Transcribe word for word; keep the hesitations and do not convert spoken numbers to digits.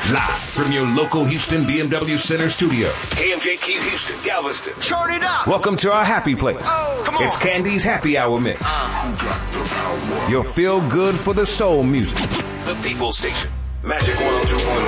Live from your local Houston B M W Center studio. K M J Q Houston, Galveston. Turn it up. Welcome to our happy place. Oh, come on. It's Candy's Happy Hour Mix. Uh. Your feel good for the soul music. The People Station. Magic one oh two point one.